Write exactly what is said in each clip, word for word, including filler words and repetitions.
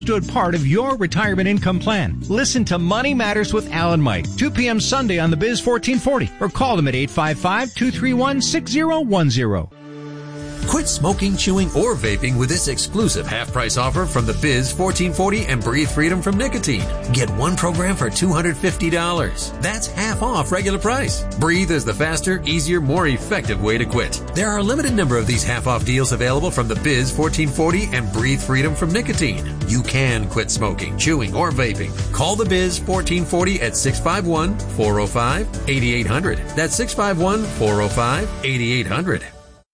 Good part of your retirement income plan. Listen to Money Matters with Alan Mike, two p.m. Sunday on the Biz fourteen forty, or call them at eight five five, two three one, six zero one zero. Quit smoking, chewing, or vaping with this exclusive half-price offer from the Biz fourteen forty and Breathe Freedom from Nicotine. Get one program for two hundred fifty dollars. That's half off regular price. Breathe is the faster, easier, more effective way to quit. There are a limited number of these half-off deals available from the Biz fourteen forty and Breathe Freedom from Nicotine. You can quit smoking, chewing, or vaping. Call the Biz fourteen forty at six five one, four oh five, eight eight hundred. That's six five one, four oh five, eight eight hundred.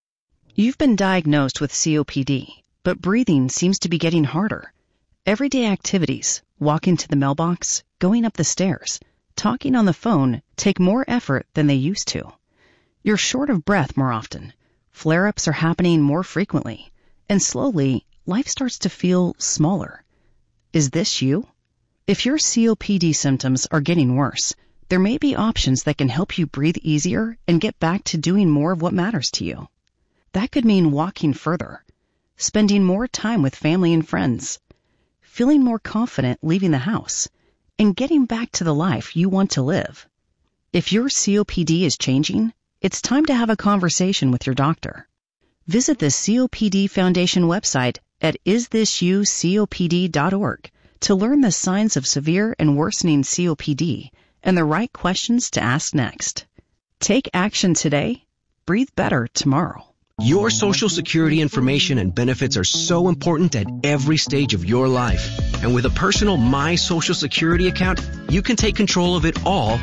You've been diagnosed with C O P D, but breathing seems to be getting harder. Everyday activities, walking to the mailbox, going up the stairs, talking on the phone take more effort than they used to. You're short of breath more often. Flare-ups are happening more frequently. And slowly, life starts to feel smaller. Is this you? If your C O P D symptoms are getting worse, there may be options that can help you breathe easier and get back to doing more of what matters to you. That could mean walking further, spending more time with family and friends, feeling more confident leaving the house, and getting back to the life you want to live. If your C O P D is changing, it's time to have a conversation with your doctor. Visit the C O P D Foundation website at is this you C O P D dot org to learn the signs of severe and worsening C O P D and the right questions to ask next. Take action today. Breathe better tomorrow. Your Social Security information and benefits are so important at every stage of your life. And with a personal My Social Security account, you can take control of it all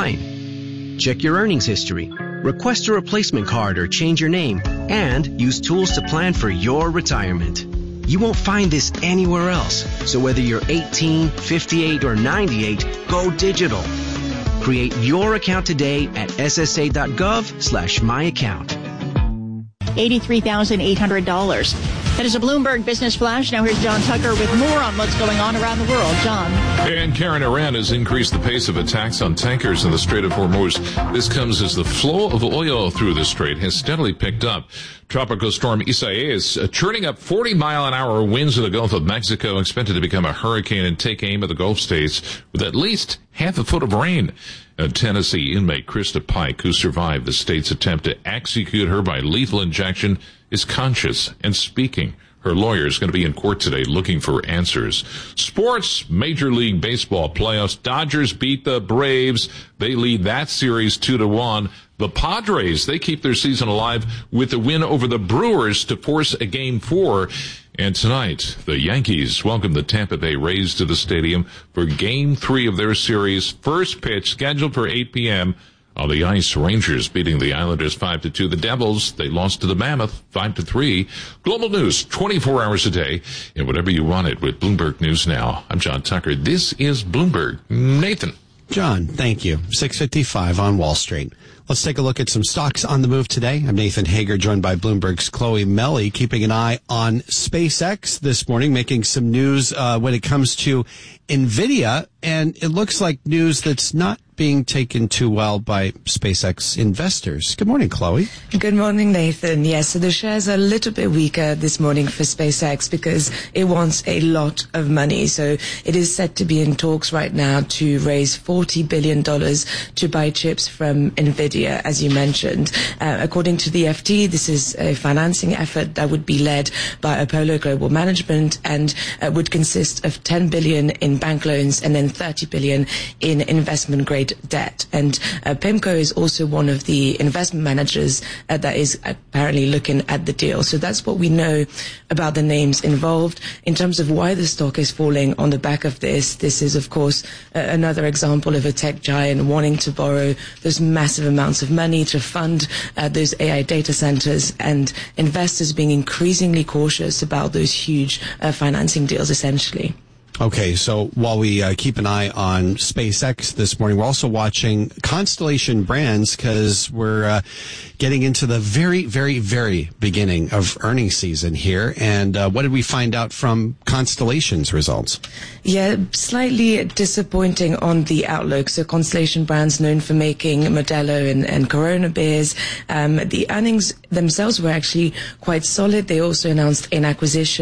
online. Check your earnings history, request a replacement card or change your name, and use tools to plan for your retirement. You won't find this anywhere else. So whether you're eighteen, fifty-eight, or ninety-eight, go digital. Create your account today at S S A dot gov slash my account. eighty-three thousand eight hundred dollars. That is a Bloomberg Business Flash. Now here's John Tucker with more on what's going on around the world. John. And Karen, Iran has increased the pace of attacks on tankers in the Strait of Hormuz. This comes as the flow of oil through the strait has steadily picked up. Tropical storm Isaias is churning up forty mile an hour winds in the Gulf of Mexico, expected to become a hurricane and take aim at the Gulf states with at least half a foot of rain. A Tennessee inmate, Krista Pike, who survived the state's attempt to execute her by lethal injection, is conscious and speaking. Her lawyer is going to be in court today looking for answers. Sports, Major League Baseball playoffs. Dodgers beat the Braves. They lead that series two to one. The Padres, they keep their season alive with the win over the Brewers to force a game four. And tonight, the Yankees welcome the Tampa Bay Rays to the stadium for game three of their series. First pitch scheduled for eight p.m. On the ice, Rangers beating the Islanders five to two. The Devils, they lost to the Mammoth five to three. Global news, twenty-four hours a day, and whatever you want it with Bloomberg News Now. I'm John Tucker. This is Bloomberg. Nathan. John, thank you. six fifty-five on Wall Street. Let's take a look at some stocks on the move today. I'm Nathan Hager, joined by Bloomberg's Chloe Melly, keeping an eye on SpaceX this morning, making some news uh, when it comes to NVIDIA, and it looks like news that's not being taken too well by SpaceX investors. Good morning, Chloe. Good morning, Nathan. Yes, so the shares are a little bit weaker this morning for SpaceX because it wants a lot of money. So it is set to be in talks right now to raise forty billion dollars to buy chips from NVIDIA, as you mentioned. Uh, according to the F T, this is a financing effort that would be led by Apollo Global Management and uh, would consist of ten billion dollars in bank loans and then thirty billion dollars in investment grade debt. And uh, PIMCO is also one of the investment managers uh, that is apparently looking at the deal. So that's what we know about the names involved. In terms of why the stock is falling on the back of this, this is, of course, uh, another example of a tech giant wanting to borrow those massive amounts of money to fund uh, those A I data centers, and investors being increasingly cautious about those huge uh, financing deals, essentially. Okay, so while we uh, keep an eye on SpaceX this morning, we're also watching Constellation Brands because we're uh, getting into the very, very, very beginning of earnings season here. And uh, what did we find out from Constellation's results? Yeah, slightly disappointing on the outlook. So Constellation Brands, known for making Modelo and, and Corona beers, um, the earnings themselves were actually quite solid. They also announced an acquisition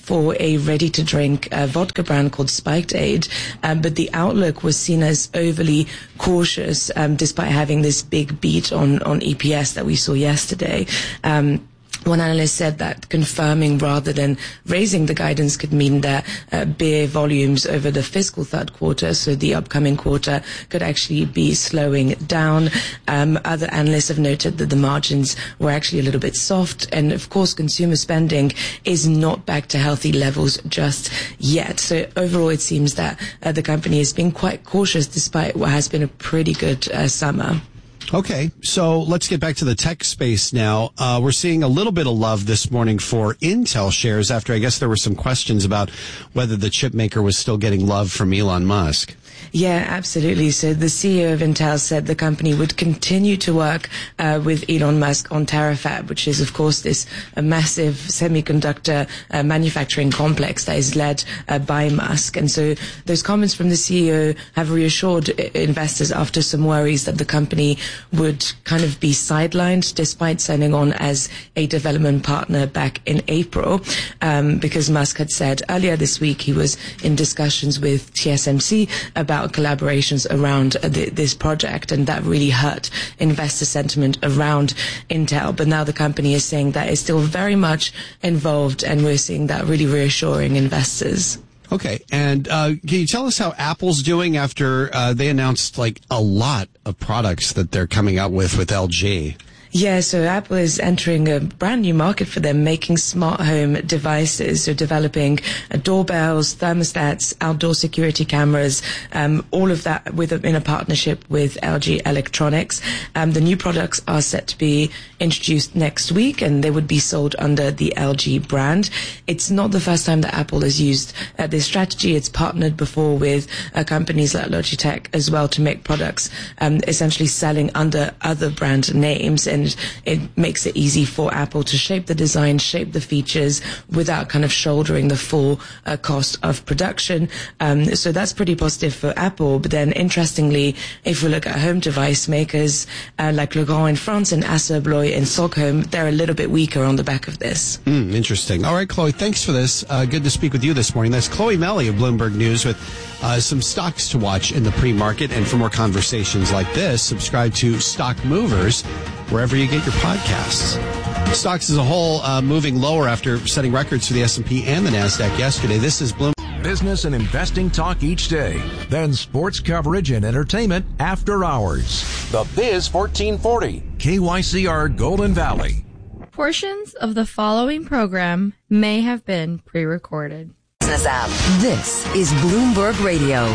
for a ready-to-drink uh, vodka brand called Spiked Aid, um, but the outlook was seen as overly cautious, um, despite having this big beat on, on E P S that we saw yesterday. Um, One analyst said that confirming rather than raising the guidance could mean that uh, beer volumes over the fiscal third quarter, so the upcoming quarter, could actually be slowing down. Um, other analysts have noted that the margins were actually a little bit soft, and of course consumer spending is not back to healthy levels just yet. So overall it seems that uh, the company has been quite cautious despite what has been a pretty good uh, summer. Okay, so let's get back to the tech space now. Uh, we're seeing a little bit of love this morning for Intel shares after I guess there were some questions about whether the chip maker was still getting love from Elon Musk. Yeah, absolutely. So the C E O of Intel said the company would continue to work uh, with Elon Musk on Terafab, which is, of course, this uh, massive semiconductor uh, manufacturing complex that is led uh, by Musk. And so those comments from the C E O have reassured investors after some worries that the company would kind of be sidelined despite signing on as a development partner back in April, um, because Musk had said earlier this week he was in discussions with T S M C about collaborations around uh, the, this project, and that really hurt investor sentiment around Intel. But now the company is saying that it's still very much involved, and we're seeing that really reassuring investors. Okay, and uh, can you tell us how Apple's doing after uh, they announced like a lot of products that they're coming out with with L G? Yeah, so Apple is entering a brand new market for them, making smart home devices. So developing uh, doorbells, thermostats, outdoor security cameras, um, all of that with a, in a partnership with L G Electronics. Um, the new products are set to be introduced next week, and they would be sold under the L G brand. It's not the first time that Apple has used uh, this strategy. It's partnered before with uh, companies like Logitech as well to make products um, essentially selling under other brand names, and it makes it easy for Apple to shape the design, shape the features without kind of shouldering the full uh, cost of production. Um, so that's pretty positive for Apple. But then interestingly, if we look at home device makers uh, like Legrand in France and Assa Abloy in Stockholm, they're a little bit weaker on the back of this. Mm, interesting. All right, Chloe, thanks for this. Uh, good to speak with you this morning. That's Chloe Melly of Bloomberg News with uh, some stocks to watch in the pre-market. And for more conversations like this, subscribe to Stock Movers wherever you get your podcasts. Stocks as a whole uh, moving lower after setting records for the S and P and the NASDAQ yesterday. This is Bloomberg. Business and investing talk each day. Then sports coverage and entertainment after hours. The Biz fourteen forty. K Y C R Golden Valley. Portions of the following program may have been pre-recorded. Business app. This is Bloomberg Radio.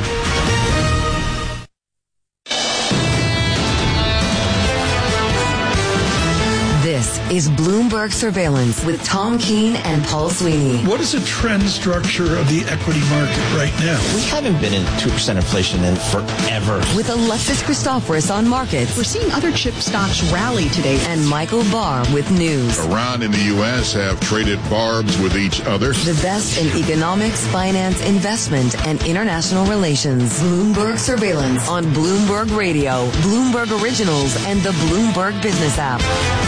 This is Bloomberg Surveillance with Tom Keene and Paul Sweeney. What is the trend structure of the equity market right now? We haven't been in two percent inflation in forever. With Alexis Christoforous on markets. We're seeing other chip stocks rally today. And Michael Barr with news. Iran and the U S have traded barbs with each other. The best in economics, finance, investment, and international relations. Bloomberg Surveillance on Bloomberg Radio, Bloomberg Originals, and the Bloomberg Business app.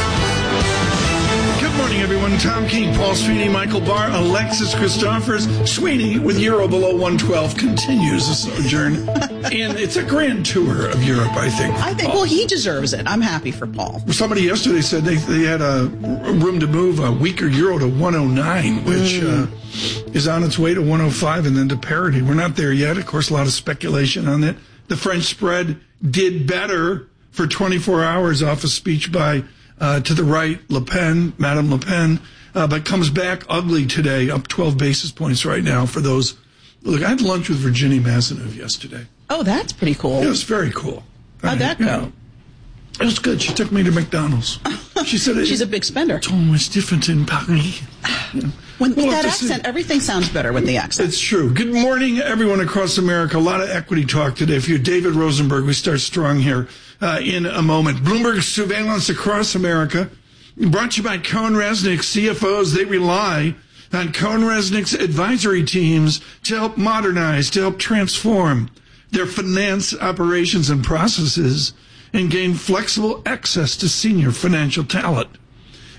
Good morning, everyone. Tom Keene, Paul Sweeney, Michael Barr, Alexis Christoforous. Sweeney, with Euro below one twelve, continues the sojourn. And it's a grand tour of Europe, I think. I think, well, he deserves it. I'm happy for Paul. Somebody yesterday said they, they had a room to move a weaker Euro to one oh nine, which mm. uh, is on its way to one oh five and then to parity. We're not there yet. Of course, a lot of speculation on it. The French spread did better for twenty-four hours off a speech by Uh, to the right, Le Pen, Madame Le Pen, uh, but comes back ugly today, up twelve basis points right now for those. Look, I had lunch with Virginia Mazenouv yesterday. Oh, that's pretty cool. It was very cool. How'd that go? Know, it was good. She took me to McDonald's. She said, she's a big spender. It's always different in Paris. You know. When, with that accent, everything sounds better with the accent. It's true. Good morning, everyone across America. A lot of equity talk today. For you, David Rosenberg, we start strong here uh, in a moment. Bloomberg Surveillance across America, brought to you by CohnReznick. C F Os, they rely on CohnReznick's advisory teams to help modernize, to help transform their finance operations and processes and gain flexible access to senior financial talent.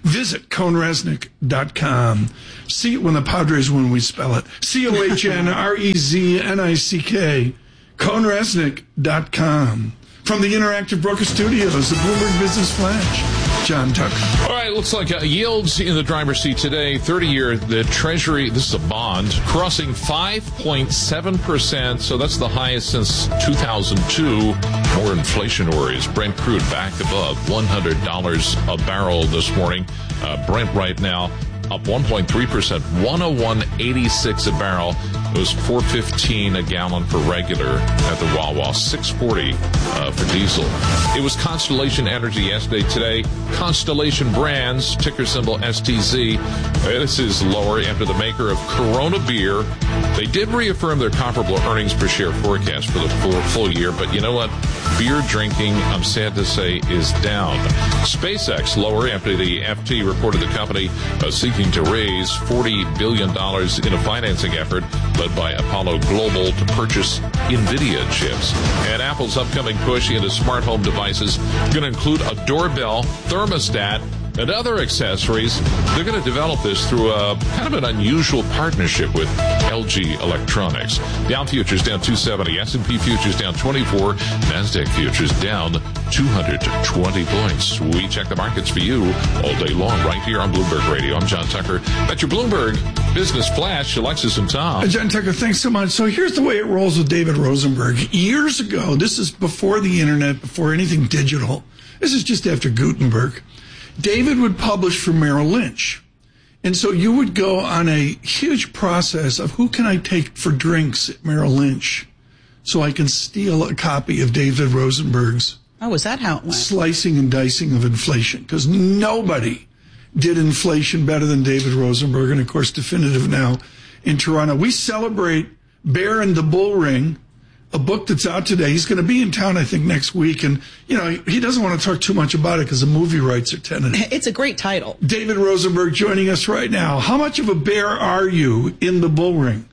Visit Cohn Resnick dot com. See it when the Padres win, we spell it. C O H N R E Z N I C K. Cohn Resnick dot com. From the Interactive Broker Studios, the Bloomberg Business Flash, John Tucker. All right, looks like uh, yields in the driver's seat today. thirty-year, the Treasury, this is a bond, crossing five point seven percent. So that's the highest since two thousand two. More inflation worries. Brent crude back above one hundred dollars a barrel this morning. Uh, Brent right now up one point three percent, one oh one eighty-six a barrel. It was four fifteen a gallon for regular at the Wawa, six forty uh, for diesel. It was Constellation Energy yesterday. Today, Constellation Brands, ticker symbol S T Z. This is lower after the maker of Corona Beer. They did reaffirm their comparable earnings per share forecast for the full, full year, but you know what? Beer drinking, I'm sad to say, is down. SpaceX lower after the F T reported the company uh, seeking to raise forty billion dollars in a financing effort led by Apollo Global to purchase NVIDIA chips. And Apple's upcoming push into smart home devices is going to include a doorbell, thermostat, and other accessories. They're going to develop this through a kind of an unusual partnership with L G Electronics. Dow futures down two seventy, S and P futures down twenty-four, NASDAQ futures down two hundred twenty points. We check the markets for you all day long right here on Bloomberg Radio. I'm John Tucker. That's your Bloomberg Business Flash, Alexis and Tom. Uh, John Tucker, thanks so much. So here's the way it rolls with David Rosenberg. Years ago, this is before the internet, before anything digital. This is just after Gutenberg. David would publish for Merrill Lynch. And so you would go on a huge process of who can I take for drinks at Merrill Lynch so I can steal a copy of David Rosenberg's Oh, is that how it went? Slicing and Dicing of Inflation. Because nobody did inflation better than David Rosenberg. And, of course, Definitive now in Toronto. We celebrate Bear and the Bull Ring, a book that's out today. He's going to be in town, I think, next week. And, you know, he doesn't want to talk too much about it because the movie rights are tentative. It's a great title. David Rosenberg joining us right now. How much of a bear are you in the bull ring?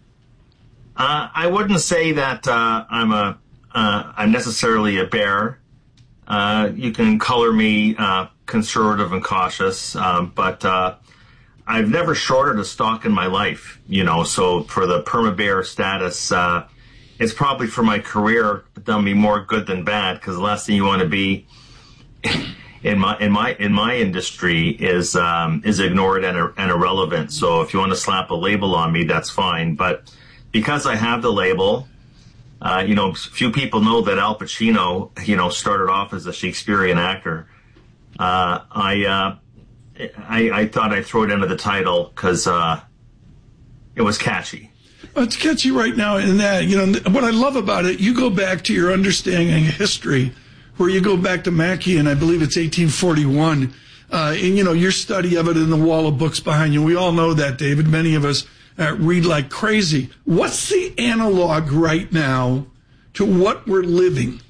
Uh, I wouldn't say that uh, I'm a uh, I'm necessarily a bear. Uh, you can color me uh, conservative and cautious, um, but uh, I've never shorted a stock in my life. You know, so for the perma bear status. Uh, It's probably for my career done me more good than bad, because the last thing you want to be in my in my in my industry is um, is ignored and, and irrelevant. So if you want to slap a label on me, that's fine. But because I have the label, uh, you know, few people know that Al Pacino, you know, started off as a Shakespearean actor. Uh, I, uh, I I thought I'd throw it into the title because uh, it was catchy. Well, it's catchy right now in that, you know, what I love about it, you go back to your understanding of history, where you go back to Mackey, and I believe it's eighteen forty-one, uh, and, you know, your study of it in the wall of books behind you. We all know that, David. Many of us uh, read like crazy. What's the analog right now to what we're living?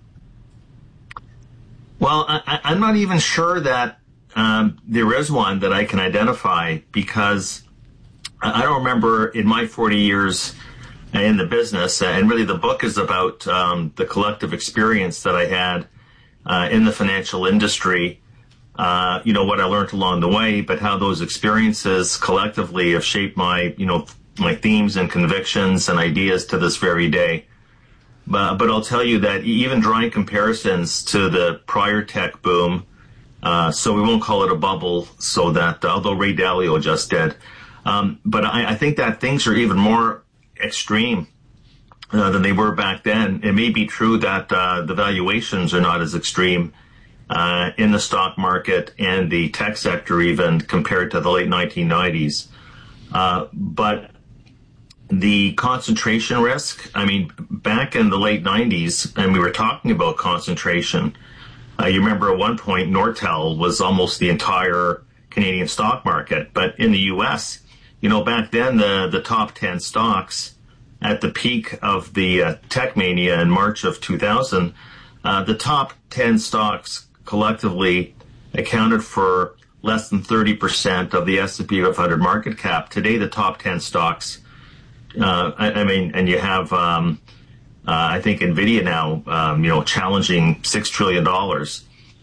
Well, I, I'm not even sure that um, there is one that I can identify, because I don't remember in my forty years in the business, and really the book is about um, the collective experience that I had uh, in the financial industry, uh, you know, what I learned along the way, but how those experiences collectively have shaped my, you know, my themes and convictions and ideas to this very day. But, but I'll tell you that even drawing comparisons to the prior tech boom, uh, so we won't call it a bubble, so that, although Ray Dalio just did, Um, but I, I think that things are even more extreme uh, than they were back then. It may be true that uh, the valuations are not as extreme uh, in the stock market and the tech sector even compared to the late nineteen nineties. Uh, but the concentration risk, I mean, back in the late nineties, and we were talking about concentration, uh, you remember at one point Nortel was almost the entire Canadian stock market. But in the U S, you know, back then, the, the top ten stocks at the peak of the uh, tech mania in March of two thousand, uh, the top ten stocks collectively accounted for less than thirty percent of the S and P five hundred market cap. Today, the top ten stocks, uh, I, I mean, and you have, um, uh, I think, NVIDIA now, um, you know, challenging six trillion dollars.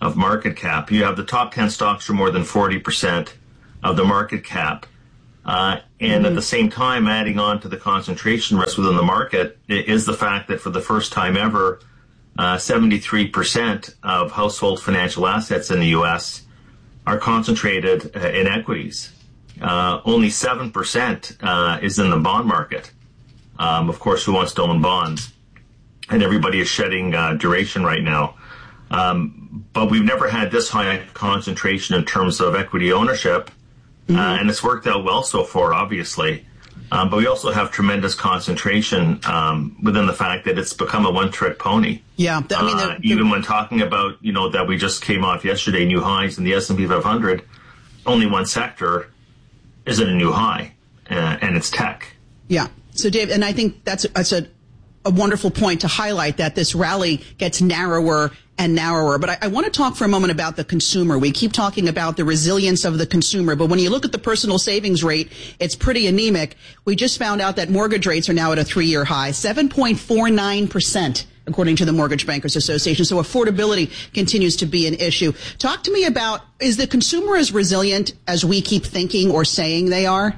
of market cap. You have the top ten stocks are more than forty percent of the market cap. Uh, and mm-hmm. at the same time, adding on to the concentration risk within the market is the fact that for the first time ever, uh, seventy-three percent of household financial assets in the U S are concentrated uh, in equities. Uh, only seven percent uh, is in the bond market. Um, of course, who wants to own bonds? And everybody is shedding uh, duration right now. Um, but we've never had this high concentration in terms of equity ownership. Mm-hmm. Uh, and it's worked out well so far, obviously. Um, but we also have tremendous concentration um, within the fact that it's become a one-trick pony. Yeah, I mean, uh, even when talking about, you know, that we just came off yesterday, new highs in the S and P five hundred, only one sector is at a new high, uh, and it's tech. Yeah. So, Dave, and I think that's, that's a, a wonderful point to highlight that this rally gets narrower and narrower. But I, I want to talk for a moment about the consumer. We keep talking about the resilience of the consumer, but when you look at the personal savings rate, it's pretty anemic. We just found out that mortgage rates are now at a three-year high, seven point four nine percent, according to the Mortgage Bankers Association. So affordability continues to be an issue. Talk to me about, is the consumer as resilient as we keep thinking or saying they are?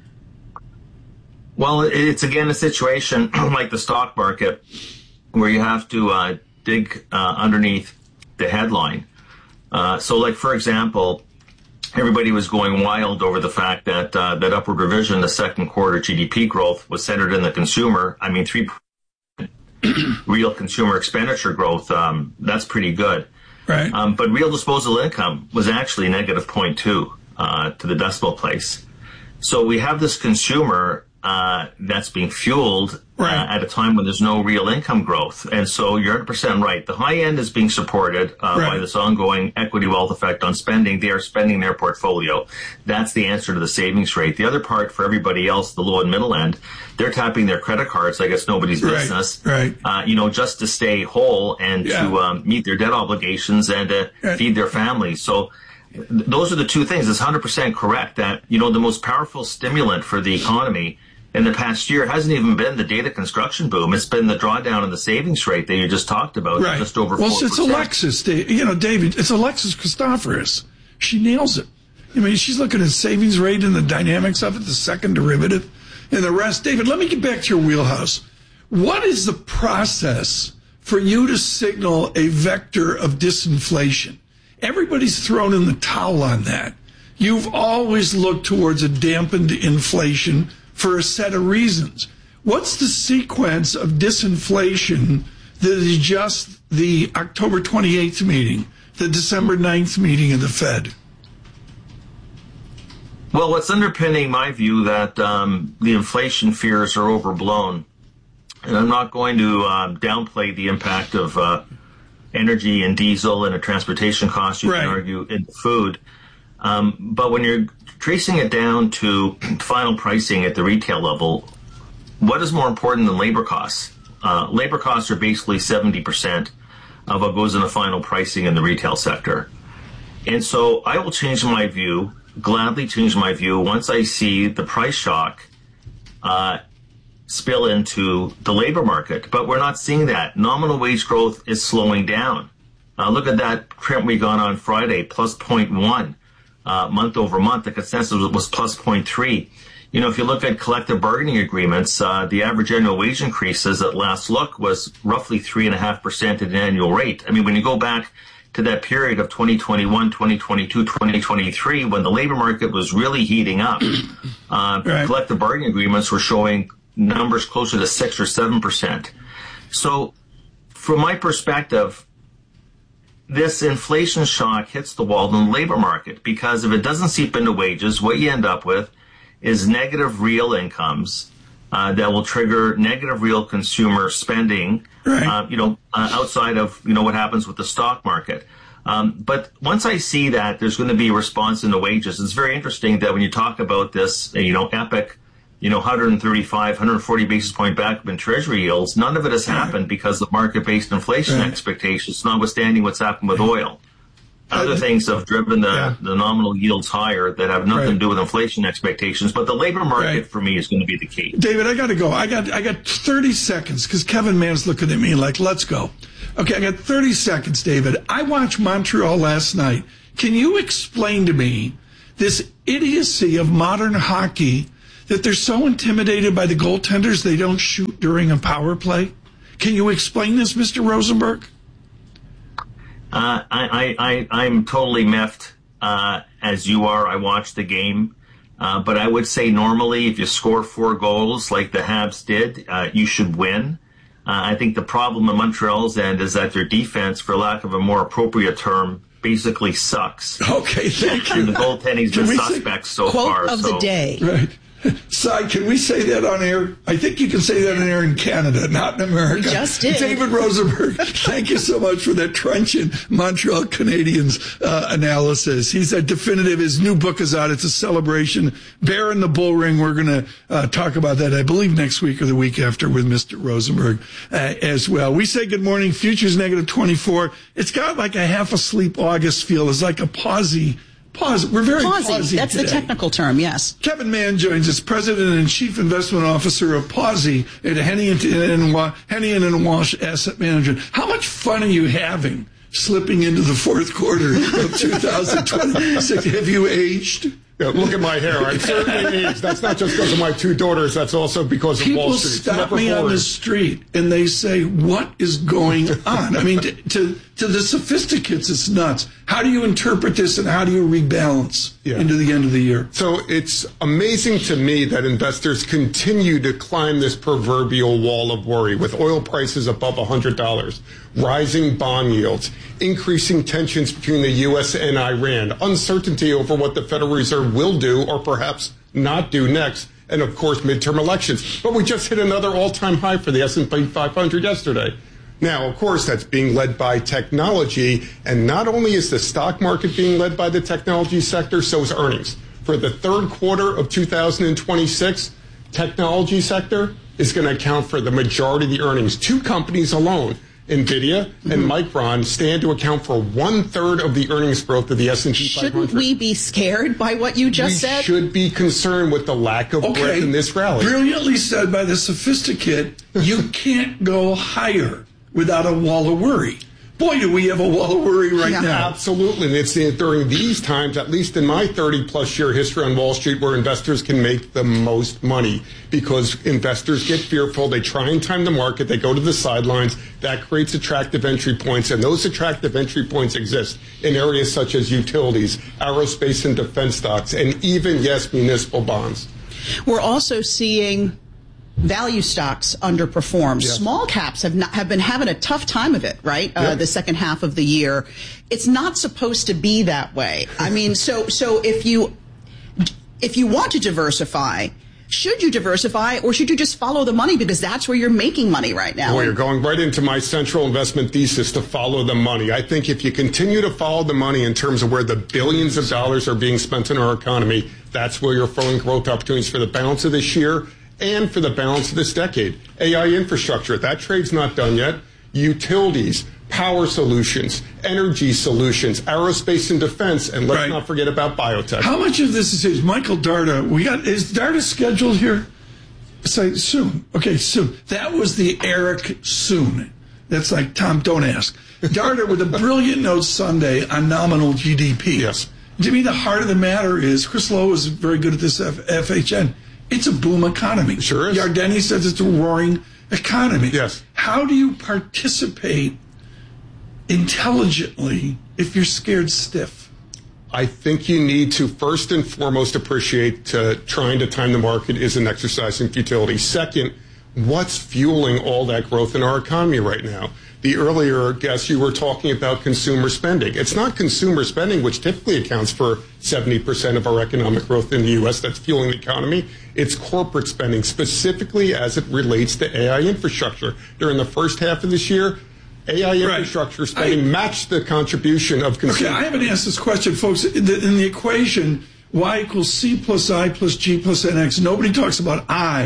Well, it's again a situation like the stock market where you have to uh, dig uh, underneath the headline. Uh, so, like, for example, everybody was going wild over the fact that uh, that upward revision, the second quarter G D P growth, was centered in the consumer. I mean, three real consumer expenditure growth, um, that's pretty good. Right. Um, but real disposable income was actually negative zero point two uh, to the decimal place. So we have this consumer uh, that's being fueled right. uh, at a time when there's no real income growth. And so you're one hundred percent right. The high end is being supported uh, right. by this ongoing equity wealth effect on spending. They are spending their portfolio. That's the answer to the savings rate. The other part for everybody else, the low and middle end, they're tapping their credit cards like it's nobody's right. business, right. Uh, you know, just to stay whole and yeah. to um, meet their debt obligations and to right. feed their families. So th- those are the two things. It's one hundred percent correct that, you know, the most powerful stimulant for the economy in the past year hasn't even been the data construction boom. It's been the drawdown in the savings rate that you just talked about, right. just over well, four percent. Well, it's Alexis, you know, David, it's Alexis Christoforous. She nails it. I mean, she's looking at savings rate and the dynamics of it, the second derivative, and the rest. David, let me get back to your wheelhouse. What is the process for you to signal a vector of disinflation? Everybody's thrown in the towel on that. You've always looked towards a dampened inflation for a set of reasons. What's the sequence of disinflation that is just the October twenty-eighth meeting, the December ninth meeting of the Fed? Well, what's underpinning my view that um, the inflation fears are overblown, and I'm not going to uh, downplay the impact of uh, energy and diesel and a transportation cost, you right. can argue, in food. Um, but when you're tracing it down to final pricing at the retail level, what is more important than labor costs? Uh, labor costs are basically seventy percent of what goes into final pricing in the retail sector. And so I will change my view, gladly change my view, once I see the price shock uh, spill into the labor market. But we're not seeing that. Nominal wage growth is slowing down. Uh, look at that print we got on Friday, plus zero point one. Uh, month over month, the consensus was plus zero point three. You know, if you look at collective bargaining agreements, uh, the average annual wage increases at last look was roughly three point five percent at an annual rate. I mean, when you go back to that period of twenty twenty-one, twenty twenty-two, twenty twenty-three, when the labor market was really heating up, uh, right. collective bargaining agreements were showing numbers closer to six or seven percent. So from my perspective, this inflation shock hits the wall in the labor market, because if it doesn't seep into wages, what you end up with is negative real incomes uh, that will trigger negative real consumer spending, right. uh, you know, uh, outside of, you know, what happens with the stock market. Um, but once I see that there's going to be a response in the wages, it's very interesting that when you talk about this, you know, epic, you know, one thirty-five, one forty basis point back in Treasury yields, none of it has happened because of market-based inflation right. expectations, notwithstanding what's happened with oil. Other things have driven the, yeah. the nominal yields higher that have nothing right. to do with inflation expectations. But the labor market, right. for me, is going to be the key. David, I got to go. I got I got thirty seconds because Kevin Mann's looking at me like, let's go. Okay, I got thirty seconds, David. I watched Montreal last night. Can you explain to me this idiocy of modern hockey that they're so intimidated by the goaltenders they don't shoot during a power play? Can you explain this, Mister Rosenberg? Uh, I, I, I, I'm totally miffed, uh, as you are. I watched the game. Uh, but I would say normally if you score four goals like the Habs did, uh, you should win. Uh, I think the problem on Montreal's end is that their defense, for lack of a more appropriate term, basically sucks. Okay, thank you. And the goaltending's been suspect so quote far. Quote of so. the day. Right. Si, can we say that on air? I think you can say that on air in Canada, not in America. We just did. David Rosenberg, thank you so much for that trenchant Montreal Canadiens uh, analysis. He's a definitive. His new book is out. It's a celebration. Bear in the Bull Ring. We're going to uh, talk about that, I believe, next week or the week after with Mister Rosenberg uh, as well. We say good morning. Futures negative twenty-four. It's got like a half asleep August feel. It's like a pausey. Pause. We're very pausey. That's today. The technical term, yes. Kevin Mann joins us, President and Chief Investment Officer of Pawsey at Hennian and, Hennian and Walsh Asset Management. How much fun are you having slipping into the fourth quarter of two thousand twenty-six? Have you aged? Yeah, look at my hair. I'm certainly aged. That's not just because of my two daughters. That's also because of People Wall Street. People stop me on the street and they say, what is going on? I mean, to, to to the sophisticates, it's nuts. How do you interpret this and how do you rebalance yeah. into the end of the year? So it's amazing to me that investors continue to climb this proverbial wall of worry with oil prices above one hundred dollars, rising bond yields, increasing tensions between the U S and Iran, uncertainty over what the Federal Reserve will do or perhaps not do next, and of course midterm elections. But we just hit another all-time high for the S and P five hundred yesterday. Now, of course, that's being led by technology, and not only is the stock market being led by the technology sector, so is earnings. For the third quarter of two thousand twenty-six, technology sector is going to account for the majority of the earnings. Two companies alone, NVIDIA mm-hmm. and Micron, stand to account for one-third of the earnings growth of the S and P five hundred. Shouldn't we be scared by what you just we said? We should be concerned with the lack of okay. breadth in this rally. Brilliantly said by the sophisticate, you can't go higher without a wall of worry. Boy, do we have a wall of worry right yeah. now. Absolutely. And it's during these times, at least in my thirty-plus year history on Wall Street, where investors can make the most money because investors get fearful. They try and time the market. They go to the sidelines. That creates attractive entry points. And those attractive entry points exist in areas such as utilities, aerospace and defense stocks, and even, yes, municipal bonds. We're also seeing value stocks underperform. Yes. Small caps have not have been having a tough time of it, right? Uh, yep. The second half of the year. It's not supposed to be that way. I mean, so so if you if you want to diversify, should you diversify or should you just follow the money because that's where you're making money right now? Well, you're going right into my central investment thesis to follow the money. I think if you continue to follow the money in terms of where the billions of dollars are being spent in our economy, that's where you're throwing growth opportunities for the balance of this year and for the balance of this decade. A I infrastructure, that trade's not done yet. Utilities, power solutions, energy solutions, aerospace and defense, and let's right. not forget about biotech. How much of this is Michael Darda? We got is Darda scheduled here? Say soon. Okay, soon. That was the Eric soon. That's like Tom. Don't ask. Darda with a brilliant note Sunday on nominal G D P. Yes. To me, the heart of the matter is Chris Lowe is very good at this F H N. It's a boom economy. It sure is. Yardeni says it's a roaring economy. Yes. How do you participate intelligently if you're scared stiff? I think you need to first and foremost appreciate uh, trying to time the market is an exercise in futility. Second, what's fueling all that growth in our economy right now? The earlier guest, you were talking about consumer spending. It's not consumer spending, which typically accounts for seventy percent of our economic growth in the U S that's fueling the economy. It's corporate spending, specifically as it relates to A I infrastructure. During the first half of this year, A I infrastructure right. spending I, matched the contribution of consumers. Okay, I haven't asked this question, folks. In the, in the equation, Y equals C plus I plus G plus N X, nobody talks about I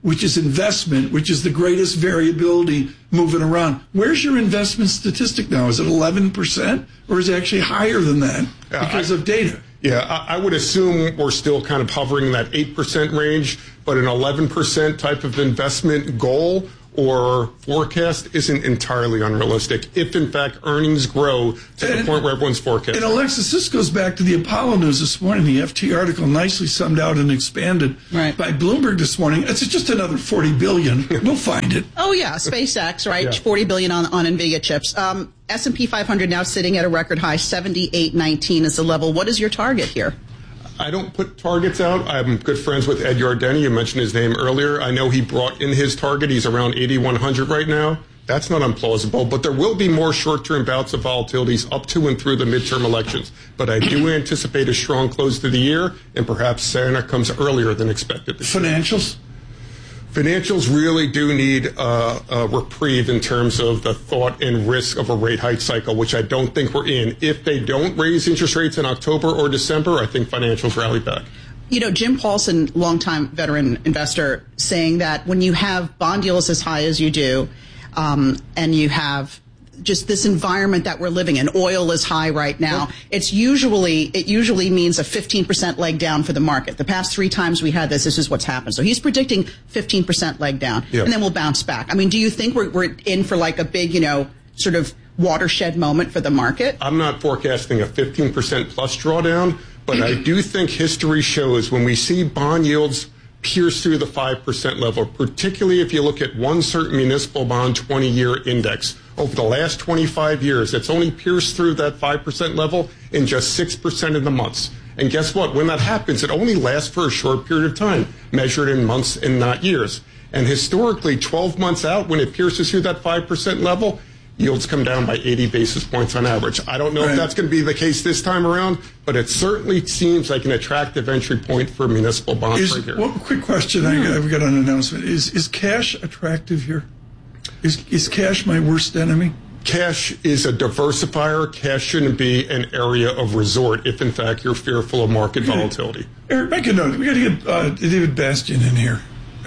which is investment, which is the greatest variability moving around. Where's your investment statistic now? Is it eleven percent or is it actually higher than that because uh, I, of data? Yeah, I, I would assume we're still kind of hovering in that eight percent range, but an eleven percent type of investment goal or forecast isn't entirely unrealistic if, in fact, earnings grow to and, the point where everyone's forecasting. And, Alexis, this goes back to the Apollo News this morning. The F T article nicely summed out and expanded right. by Bloomberg this morning. It's just another forty billion dollars. We'll find it. Oh, yeah, SpaceX, right? Yeah. forty billion dollars on, on NVIDIA chips. Um, S and P five hundred now sitting at a record high, seventy-eight nineteen is the level. What is your target here? I don't put targets out. I'm good friends with Ed Yardeni. You mentioned his name earlier. I know he brought in his target. He's around eighty-one hundred right now. That's not implausible, but there will be more short-term bouts of volatilities up to and through the midterm elections. But I do anticipate a strong close to the year, and perhaps Santa comes earlier than expected. Financials? Financials really do need uh, a reprieve in terms of the thought and risk of a rate hike cycle, which I don't think we're in. If they don't raise interest rates in October or December, I think financials rally back. You know, Jim Paulson, longtime veteran investor, saying that when you have bond yields as high as you do, um, and you have just this environment that we're living in, oil is high right now. Yep. It's usually, it usually means a fifteen percent leg down for the market. The past three times we had this, this is what's happened. So he's predicting fifteen percent leg down, yep. and then we'll bounce back. I mean, do you think we're, we're in for like a big, you know, sort of watershed moment for the market? I'm not forecasting a fifteen percent plus drawdown, but I do think history shows when we see bond yields pierce through the five percent level, particularly if you look at one certain municipal bond twenty-year index. Over the last twenty-five years, it's only pierced through that five percent level in just six percent of the months. And guess what? When that happens, it only lasts for a short period of time, measured in months and not years. And historically, twelve months out, when it pierces through that five percent level, yields come down by eighty basis points on average. I don't know right. if that's going to be the case this time around, but it certainly seems like an attractive entry point for municipal bonds is, right here. One quick question. I, I've got an announcement. Is is cash attractive here? Is is cash my worst enemy? Cash is a diversifier. Cash shouldn't be an area of resort if, in fact, you're fearful of market okay. volatility. Eric, make a note. We got to get uh, David Bastian in here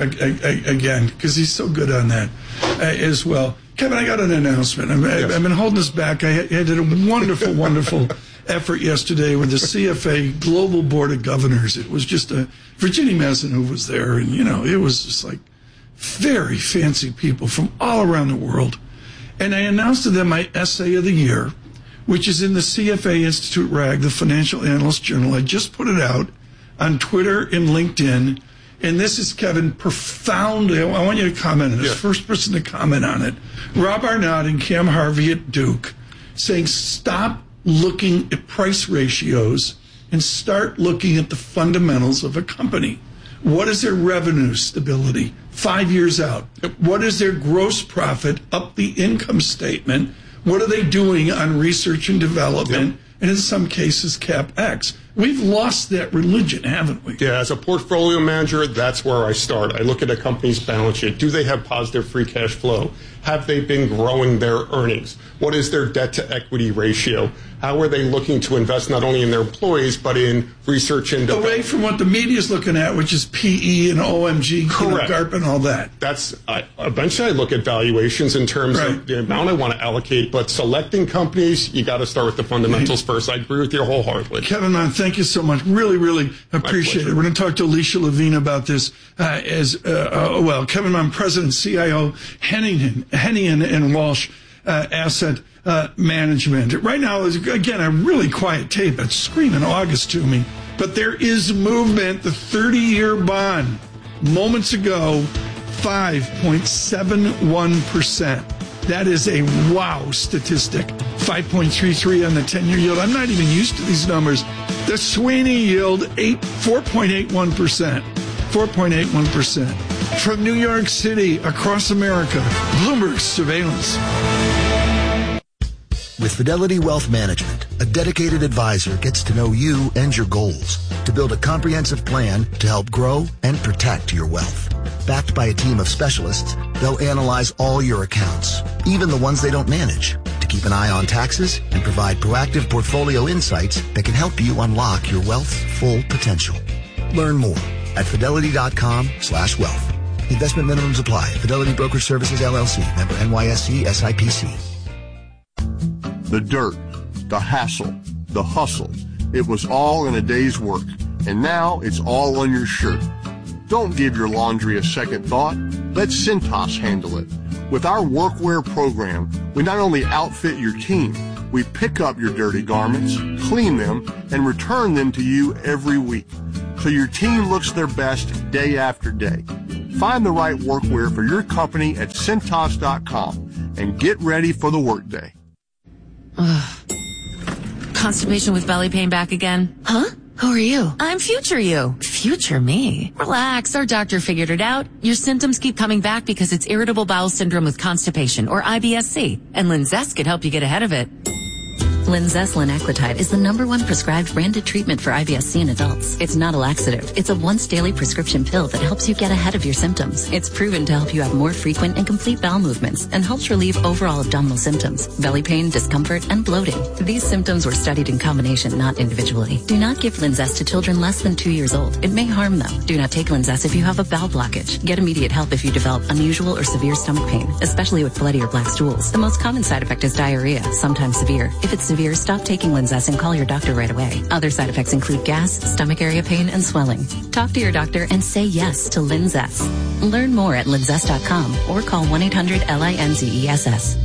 again because he's so good on that uh, as well. Kevin, I got an announcement. I'm, yes. I've been holding this back. I, I did a wonderful, wonderful effort yesterday with the C F A Global Board of Governors. It was just a Virginia Mazenouv was there, and you know, it was just like very fancy people from all around the world. And I announced to them my essay of the year, which is in the C F A Institute rag, the Financial Analyst Journal. I just put it out on Twitter and LinkedIn. And this is, Kevin, profoundly, I want you to comment on this. Yeah. First person to comment on it. Rob Arnott and Cam Harvey at Duke saying stop looking at price ratios and start looking at the fundamentals of a company. What is their revenue stability five years out? What is their gross profit up the income statement? What are they doing on research and development? Yep. And in some cases, CapEx. We've lost that religion, haven't we? Yeah, as a portfolio manager, that's where I start. I look at a company's balance sheet. Do they have positive free cash flow? Have they been growing their earnings? What is their debt to equity ratio? How are they looking to invest not only in their employees, but in research and development? Away from what the media is looking at, which is P E and O M G, correct. You know, GARP and all that. That's I, eventually I look at valuations in terms right. of the amount I want to allocate, but selecting companies, you got to start with the fundamentals right. first. I agree with you wholeheartedly. Kevin, man, thank you so much. Really, really appreciate it. We're going to talk to Alicia Levine about this uh, as, uh, uh, well, Kevin Mann, President, C I O, Hennigan, Hennigan and Walsh uh, Asset uh, Management. Right now is, again, a really quiet tape. It's screaming August to me. But there is movement. The thirty-year bond, moments ago, five point seven one percent. That is a wow statistic. five point three three on the ten-year yield. I'm not even used to these numbers. The Sweeney yield, eight, four point eight one percent. four point eight one percent. From New York City, across America, Bloomberg Surveillance. With Fidelity Wealth Management, a dedicated advisor gets to know you and your goals to build a comprehensive plan to help grow and protect your wealth. Backed by a team of specialists, they'll analyze all your accounts, even the ones they don't manage, to keep an eye on taxes and provide proactive portfolio insights that can help you unlock your wealth's full potential. Learn more at fidelity.com slash wealth. Investment minimums apply. Fidelity Brokerage Services, L L C. Member N Y S E, S I P C. The dirt, the hassle, the hustle. It was all in a day's work. And now it's all on your shirt. Don't give your laundry a second thought. Let Cintas handle it. With our workwear program, we not only outfit your team, we pick up your dirty garments, clean them, and return them to you every week. So your team looks their best day after day. Find the right workwear for your company at Cintas dot com and get ready for the workday. Ugh. Constipation with belly pain back again? Huh? Who are you? I'm future you. Future me? Relax, our doctor figured it out. Your symptoms keep coming back because it's irritable bowel syndrome with constipation, or I B S C, and Linzess could help you get ahead of it. Linzess linaclotide is the number one prescribed branded treatment for I B S C in adults. It's not a laxative. It's a once daily prescription pill that helps you get ahead of your symptoms. It's proven to help you have more frequent and complete bowel movements and helps relieve overall abdominal symptoms, belly pain, discomfort, and bloating. These symptoms were studied in combination, not individually. Do not give Linzess to children less than two years old. It may harm them. Do not take Linzess if you have a bowel blockage. Get immediate help if you develop unusual or severe stomach pain, especially with bloody or black stools. The most common side effect is diarrhea, sometimes severe. If it's severe, stop taking Linzess and call your doctor right away. Other side effects include gas, stomach area pain, and swelling. Talk to your doctor and say yes to Linzess. Learn more at linzess dot com or call one eight hundred L I N Z E S S.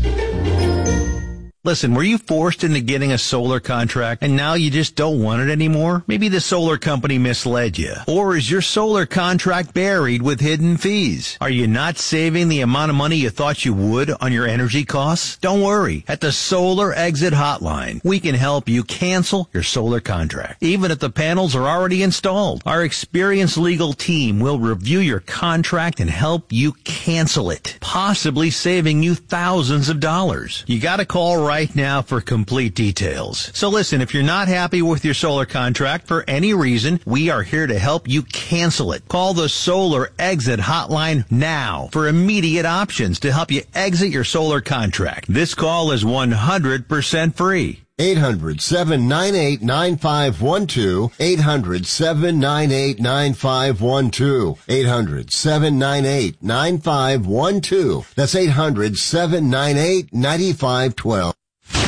Listen, were you forced into getting a solar contract and now you just don't want it anymore? Maybe the solar company misled you. Or is your solar contract buried with hidden fees? Are you not saving the amount of money you thought you would on your energy costs? Don't worry. At the Solar Exit Hotline, we can help you cancel your solar contract, even if the panels are already installed. Our experienced legal team will review your contract and help you cancel it, possibly saving you thousands of dollars. You gotta call right now for complete details. So listen, if you're not happy with your solar contract for any reason, we are here to help you cancel it. Call the Solar Exit Hotline now for immediate options to help you exit your solar contract. This call is one hundred percent free. eight hundred, seven nine eight, nine five one two. eight hundred, seven nine eight, nine five one two. eight hundred, seven nine eight, nine five one two. That's eight hundred, seven nine eight, nine five one two.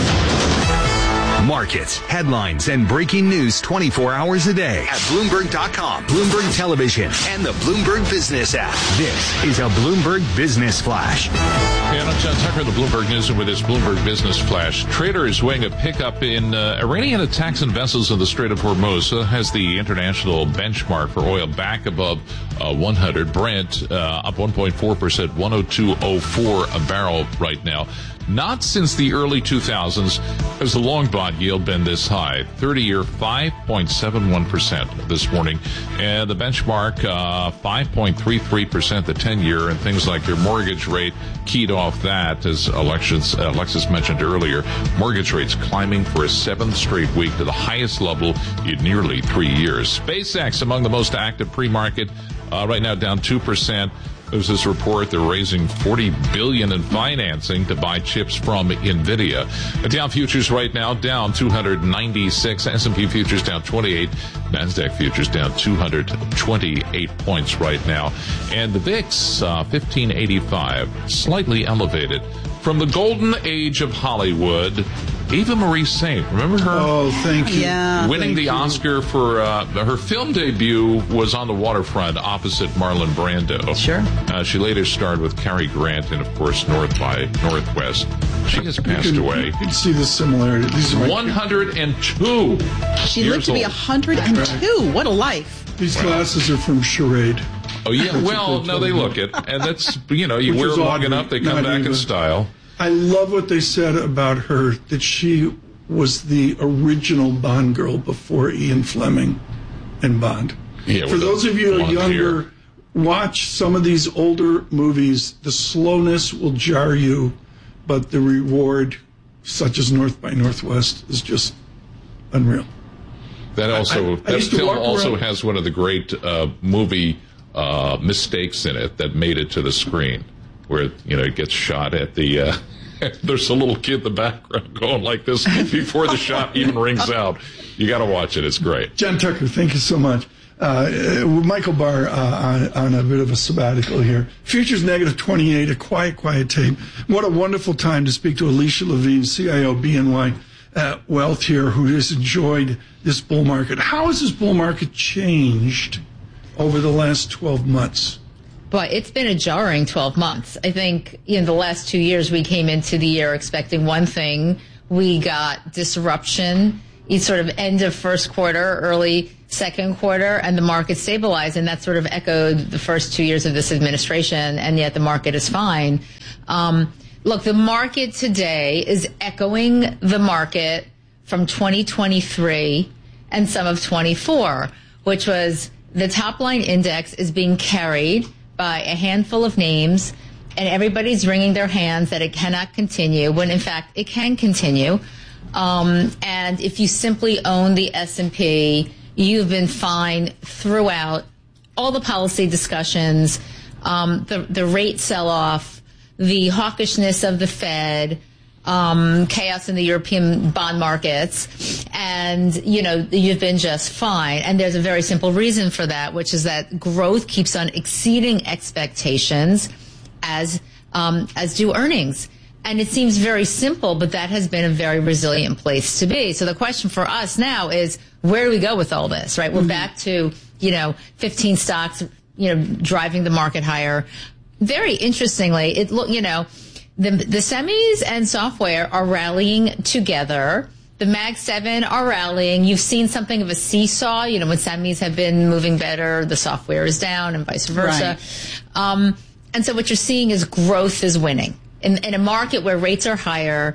Markets, headlines, and breaking news twenty-four hours a day at Bloomberg dot com, Bloomberg Television, and the Bloomberg Business app. This is a Bloomberg Business Flash. And I'm John Tucker, the Bloomberg News, and with this Bloomberg Business Flash. Traders weighing a pickup in uh, Iranian attacks on vessels in the Strait of Hormuz uh, has the international benchmark for oil back above uh, one hundred. Brent uh, up one point four percent, one oh two oh four a barrel right now. Not since the early two thousands has the long bond yield been this high. thirty-year, five point seven one percent this morning. And the benchmark, uh, five point three three percent the ten-year, and things like your mortgage rate keyed off that, as Alexis, uh, Alexis mentioned earlier. Mortgage rates climbing for a seventh straight week to the highest level in nearly three years. SpaceX among the most active pre-market, uh, right now down two percent. There's this report they're raising forty billion dollars in financing to buy chips from NVIDIA. The Dow futures right now down two hundred ninety-six. S and P futures down twenty-eight. NASDAQ futures down two hundred twenty-eight points right now. And the V I X, uh, fifteen eighty-five, slightly elevated. From the golden age of Hollywood, Eva Marie Saint, remember her? Oh, thank you. Yeah, winning the you. Oscar for uh, her film debut was on the waterfront opposite Marlon Brando. Sure. Uh, she later starred with Cary Grant in, of course, North by Northwest. She has passed you can, away. You can see the similarity. These are one hundred two. She lived to be one hundred two. Right. What a life. These glasses are from Charade. Oh, yeah. That's well, no, they look it. And that's, you know, you Which wear it long awkward. enough, they come Not back even. in style. I love what they said about her, that she was the original Bond girl before Ian Fleming and Bond. Yeah, For those of you who are younger, hair. watch some of these older movies. The slowness will jar you, but the reward, such as North by Northwest, is just unreal. That also, I- I that used to film walk also around- has one of the great uh, movie uh, mistakes in it that made it to the screen, where, you know, it gets shot at the, uh, there's a little kid in the background going like this before the shot even rings out. You got to watch it. It's great. John Tucker, thank you so much. uh, Michael Barr uh, on, on a bit of a sabbatical here. Futures negative twenty-eight, a quiet, quiet tape. What a wonderful time to speak to Alicia Levine, C I O B N Y uh, Wealth here, who has enjoyed this bull market. How has this bull market changed over the last twelve months? But it's been a jarring twelve months. I think in the last two years, we came into the year expecting one thing. We got disruption, it's sort of end of first quarter, early second quarter, and the market stabilized. And that sort of echoed the first two years of this administration, and yet the market is fine. Um, look, the market today is echoing the market from twenty twenty-three and some of twenty-four, which was the top line index is being carried by a handful of names, and everybody's wringing their hands that it cannot continue, when in fact it can continue. Um, and if you simply own the S and P, you've been fine throughout all the policy discussions, um, the, the rate sell-off, the hawkishness of the Fed, um, chaos in the European bond markets, and, you know, you've been just fine. And there's a very simple reason for that, which is that growth keeps on exceeding expectations as, um, as do earnings. And it seems very simple, but that has been a very resilient place to be. So the question for us now is, where do we go with all this, right? We're back to, you know, fifteen stocks, you know, driving the market higher. Very interestingly, it look, you know, the, the semis and software are rallying together. The Mag seven are rallying. You've seen something of a seesaw, you know, when semis have been moving better, the software is down and vice versa. Right. Um, and so what you're seeing is growth is winning. In, in a market where rates are higher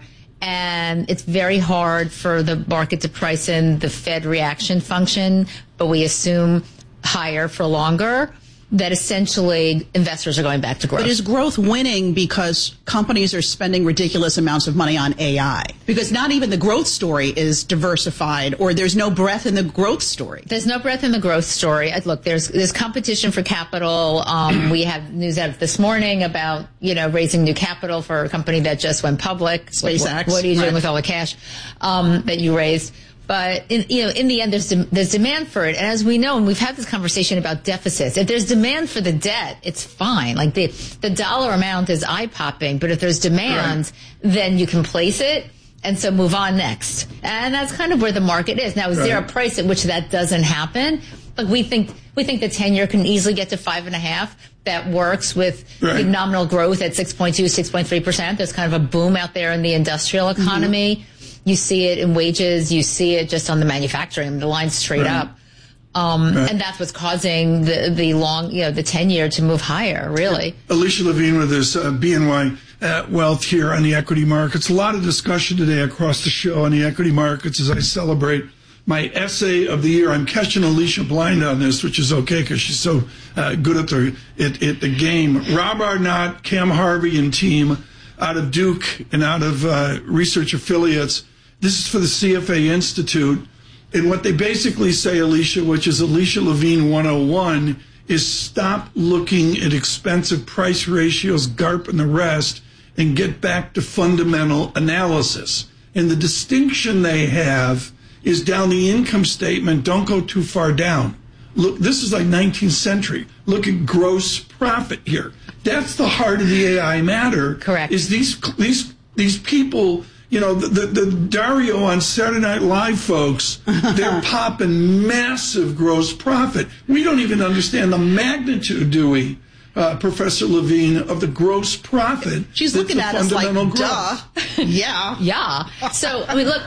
and it's very hard for the market to price in the Fed reaction function, but we assume higher for longer, that essentially investors are going back to growth. But is growth winning because companies are spending ridiculous amounts of money on A I? Because not even the growth story is diversified, or there's no breadth in the growth story. There's no breadth in the growth story. Look, there's there's competition for capital. Um, we have news out this morning about, you know, raising new capital for a company that just went public. SpaceX. What, what are you doing right. with all the cash um, that you raised? But in, you know, in the end, there's de- there's demand for it, and as we know, and we've had this conversation about deficits. If there's demand for the debt, it's fine. Like the the dollar amount is eye popping, but if there's demand, right. then you can place it, and so move on next. And that's kind of where the market is now. Is right. there a price at which that doesn't happen? Like we think we think the ten year can easily get to five and a half. That works with right. the nominal growth at six point two, six point three percent. There's kind of a boom out there in the industrial economy. Mm-hmm. You see it in wages. You see it just on the manufacturing. The line's straight right. up. Um, right. And that's what's causing the, the long, you know, the ten-year to move higher, really. Alicia Levine with us, uh, B N Y uh, Wealth here on the equity markets. A lot of discussion today across the show on the equity markets as I celebrate my essay of the year. I'm catching Alicia blind on this, which is okay because she's so uh, good at the, at, at the game. Rob Arnott, Cam Harvey, and team out of Duke and out of uh, research affiliates. This is for the C F A Institute. And what they basically say, Alicia, which is Alicia Levine one oh one, is stop looking at expensive price ratios, G A R P and the rest, and get back to fundamental analysis. And the distinction they have is down the income statement, don't go too far down. Look, this is like nineteenth century. Look at gross profit here. That's the heart of the A I matter. Correct. Is these these these people, you know, the, the, the Dario on Saturday Night Live folks, they're popping massive gross profit. We don't even understand the magnitude, do we, uh, Professor Levine, of the gross profit? She's looking at us like, growth. duh. yeah. Yeah. So, I mean, look.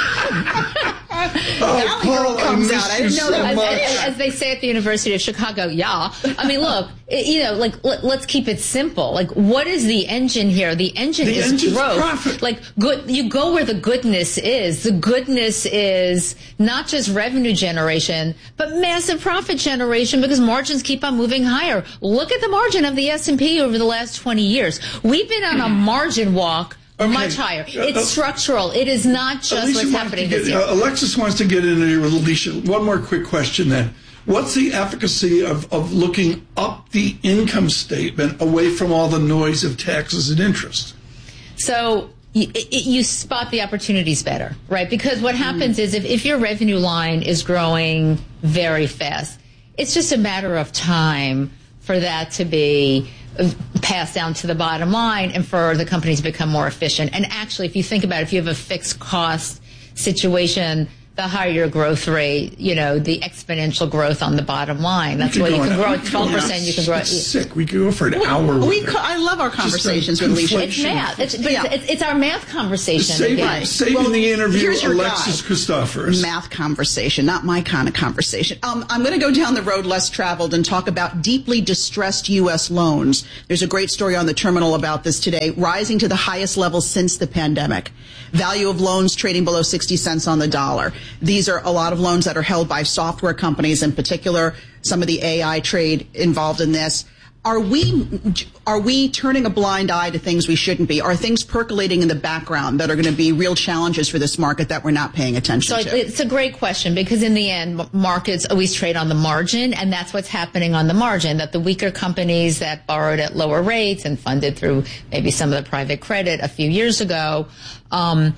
oh, Paul, comes I out. I didn't know so that. As, as they say at the University of Chicago, yeah. I mean, look, it, you know, like, let, let's keep it simple. Like, what is the engine here? The engine the is engine's growth. Profit. Like, good, you go where the goodness is. The goodness is not just revenue generation, but massive profit generation because margins keep on moving higher. Look at the margin of the S and P over the last twenty years. We've been on a margin walk. Okay. Much higher. It's uh, structural. It is not just Alicia what's happening get, this year. Uh, Alexis wants to get in here with Alicia. One more quick question then. What's the efficacy of, of looking up the income statement away from all the noise of taxes and interest? So you, it, you spot the opportunities better, right? Because what happens mm. is if, if your revenue line is growing very fast, it's just a matter of time for that to be passed down to the bottom line and for the companies to become more efficient. And actually, if you think about it, if you have a fixed cost situation, the higher your growth rate, you know, the exponential growth on the bottom line. That's why you can grow at twelve percent. You can grow. It's sick. We could go for an we, hour. We, with co- I love our conversations with Alicia. It's math. It's, but yeah. it's, it's our math conversation. Saving, right. saving well, the interview, here's your Alexis Christophers. Math conversation, not my kind of conversation. Um, I'm going to go down the road less traveled and talk about deeply distressed U S loans. There's a great story on the terminal about this today, rising to the highest level since the pandemic. Value of loans trading below sixty cents on the dollar. These are a lot of loans that are held by software companies, in particular, some of the A I trade involved in this. Are we are we turning a blind eye to things we shouldn't be? Are things percolating in the background that are going to be real challenges for this market that we're not paying attention so to? It's a great question, because in the end, markets always trade on the margin, and that's what's happening on the margin, that the weaker companies that borrowed at lower rates and funded through maybe some of the private credit a few years ago, um,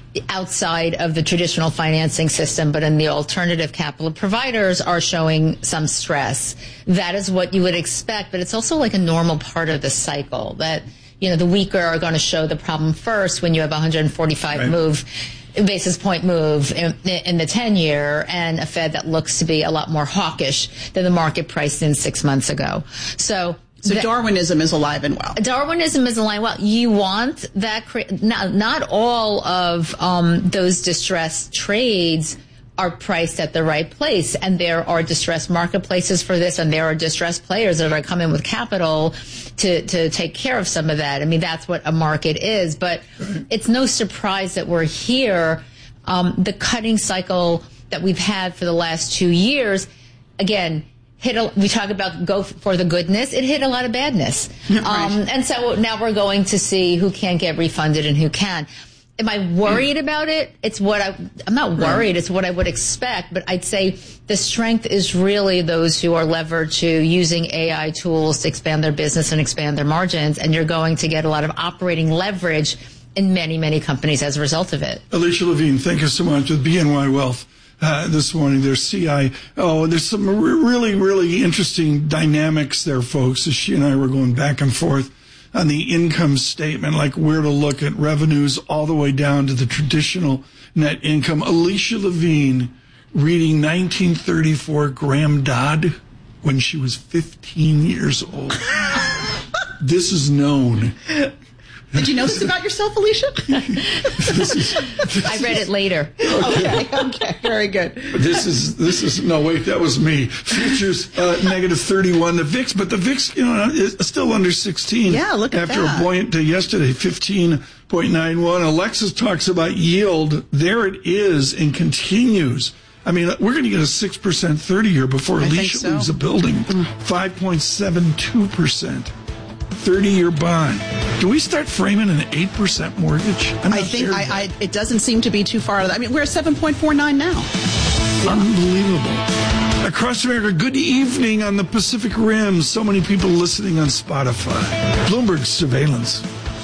outside of the traditional financing system, but in the alternative capital providers, are showing some stress. That is what you would expect, but it's also like a normal part of the cycle that, you know, the weaker are going to show the problem first when you have a one hundred forty-five right. move, basis point move in, in the ten year, and a Fed that looks to be a lot more hawkish than the market priced in six months ago. So So that, Darwinism is alive and well. Darwinism is alive and well. You want that, not, not all of um, those distressed trades are priced at the right place. And there are distressed marketplaces for this, and there are distressed players that are coming with capital to, to take care of some of that. I mean, that's what a market is. But it's no surprise that we're here. Um, the cutting cycle that we've had for the last two years, again, hit a, we talk about go for the goodness. It hit a lot of badness. Right. Um, and so now we're going to see who can't get refunded and who can. Am I worried mm. about it? It's what I, I'm not worried. Right. It's what I would expect. But I'd say the strength is really those who are levered to using A I tools to expand their business and expand their margins. And you're going to get a lot of operating leverage in many, many companies as a result of it. Alicia Levine, thank you so much with B N Y Wealth. Uh, this morning, there's C I. Oh, there's some really, really interesting dynamics there, folks, as she and I were going back and forth on the income statement, like where to look at revenues all the way down to the traditional net income. Alicia Levine reading nineteen thirty-four Graham Dodd when she was fifteen years old. This is known. Did you know this about yourself, Alicia? this is, this I read it later. Okay, okay, very good. This is, this is, no, wait, that was me. Futures, uh, negative thirty-one. The V I X, but the V I X, you know, is still under sixteen. Yeah, look at after that. After a buoyant day yesterday, fifteen point nine one. Alexis talks about yield. There it is and continues. I mean, we're going to get a six percent thirty-year before I Alicia so. leaves the building. Mm. five point seven two percent. thirty-year bond. Do we start framing an eight percent mortgage? I'm I think I, I, it doesn't seem to be too far. I mean, we're at seven point four nine now. Unbelievable. Across America, good evening on the Pacific Rim. So many people listening on Spotify. Bloomberg Surveillance.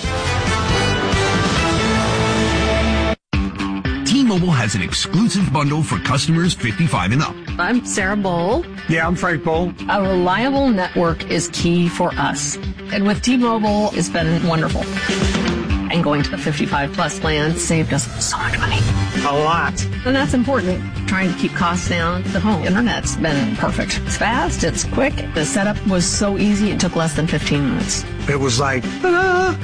T-Mobile has an exclusive bundle for customers fifty-five and up. I'm Sarah Bowl. Yeah, I'm Frank Bowl. A reliable network is key for us. And with T-Mobile, it's been wonderful. And going to the fifty-five plus plan saved us so much money. A lot. And that's important. Trying to keep costs down. The home internet's been perfect. It's fast, it's quick. The setup was so easy, it took less than fifteen minutes. It was like, ah.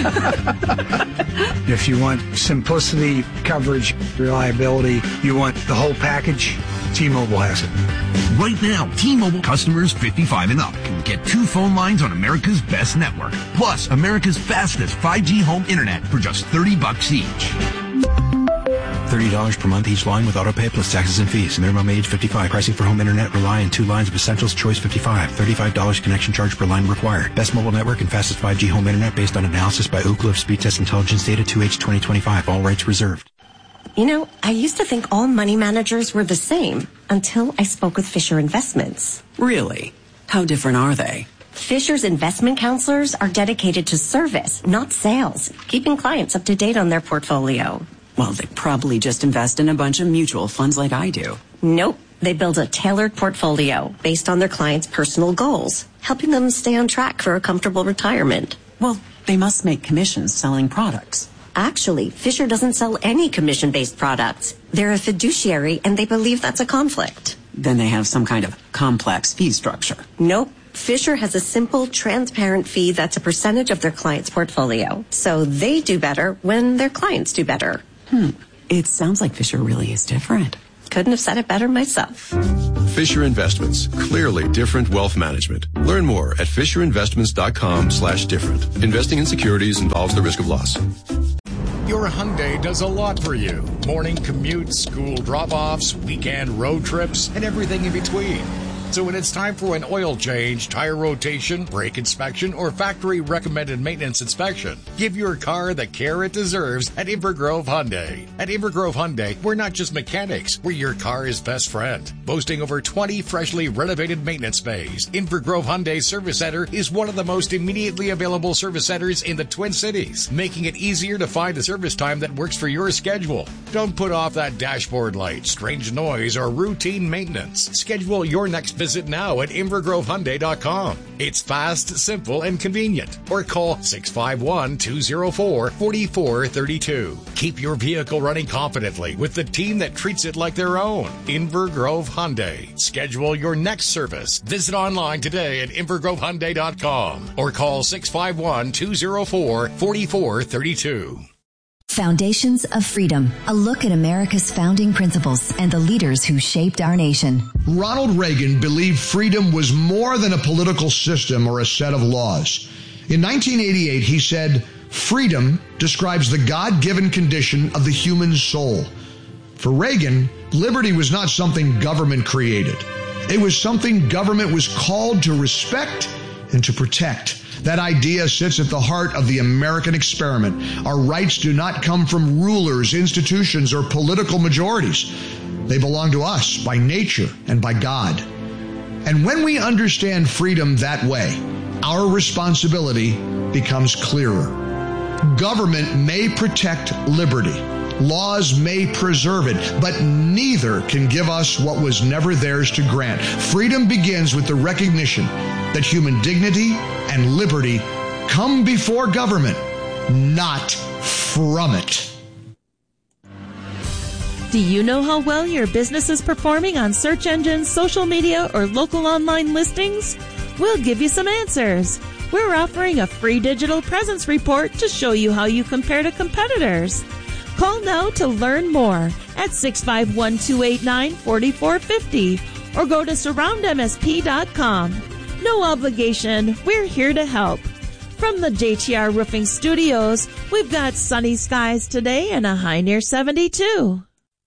If you want simplicity, coverage, reliability, you want the whole package, T-Mobile has it. Right now, T-Mobile customers fifty-five and up can get two phone lines on America's best network, plus America's fastest five G home internet for just thirty bucks each. thirty dollars per month each line with autopay plus taxes and fees. Minimum age fifty-five. Pricing for home internet rely on two lines of Essentials Choice fifty-five. thirty-five dollars connection charge per line required. Best mobile network and fastest five G home internet based on analysis by Ookla of Speed Test Intelligence Data two H twenty twenty-five. All rights reserved. You know, I used to think all money managers were the same until I spoke with Fisher Investments. Really? How different are they? Fisher's investment counselors are dedicated to service, not sales, keeping clients up to date on their portfolio. Well, they probably just invest in a bunch of mutual funds like I do. Nope. They build a tailored portfolio based on their clients' personal goals, helping them stay on track for a comfortable retirement. Well, they must make commissions selling products. Actually, Fisher doesn't sell any commission-based products. They're a fiduciary, and they believe that's a conflict. Then they have some kind of complex fee structure. Nope. Fisher has a simple, transparent fee that's a percentage of their client's portfolio. So they do better when their clients do better. Hmm. It sounds like Fisher really is different. Couldn't have said it better myself. Fisher Investments. Clearly different wealth management. Learn more at FisherInvestments.com slash different. Investing in securities involves the risk of loss. Your Hyundai does a lot for you. Morning commutes, school drop-offs, weekend road trips, and everything in between. So when it's time for an oil change, tire rotation, brake inspection, or factory recommended maintenance inspection, give your car the care it deserves at Invergrove Hyundai. At Invergrove Hyundai, we're not just mechanics, we're your car's best friend. Boasting over twenty freshly renovated maintenance bays, Invergrove Hyundai Service Center is one of the most immediately available service centers in the Twin Cities, making it easier to find a service time that works for your schedule. Don't put off that dashboard light, strange noise, or routine maintenance. Schedule your next visit now at Invergrove Hyundai dot com. It's fast, simple, and convenient. Or call six five one, two zero four, four four three two. Keep your vehicle running confidently with the team that treats it like their own. Invergrove Hyundai. Schedule your next service. Visit online today at Invergrove Hyundai dot com or call six five one, two zero four, four four three two. Foundations of Freedom, a look at America's founding principles and the leaders who shaped our nation. Ronald Reagan believed freedom was more than a political system or a set of laws. In nineteen eighty-eight, he said, "Freedom describes the God-given condition of the human soul." For Reagan, liberty was not something government created. It was something government was called to respect and to protect. That idea sits at the heart of the American experiment. Our rights do not come from rulers, institutions, or political majorities. They belong to us by nature and by God. And when we understand freedom that way, our responsibility becomes clearer. Government may protect liberty. Laws may preserve it, but neither can give us what was never theirs to grant. Freedom begins with the recognition that human dignity and liberty come before government, not from it. Do you know how well your business is performing on search engines, social media, or local online listings? We'll give you some answers. We're offering a free digital presence report to show you how you compare to competitors. Call now to learn more at six five one, two eight nine, four four five zero or go to surround m s p dot com. No obligation. We're here to help. From the J T R Roofing Studios, we've got sunny skies today and a high near seventy-two.